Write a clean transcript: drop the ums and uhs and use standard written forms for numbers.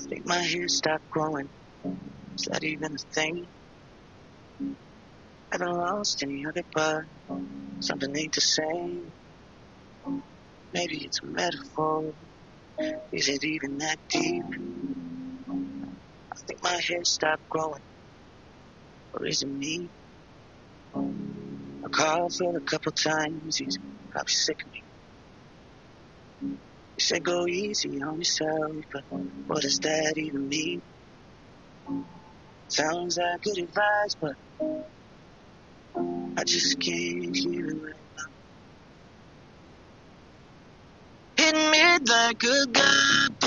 Think my hair stopped growing. Is that even a thing? Haven't lost any of it, but something ain't the same. Maybe it's a metaphor. Is it even that deep? I think my hair stopped growing. Or is it me? I called Phil a couple times. He's probably sick of me. He said go easy on yourself, but what does that even mean? Sounds like good advice, but I just can't hear it right now. Hit me like a goddamn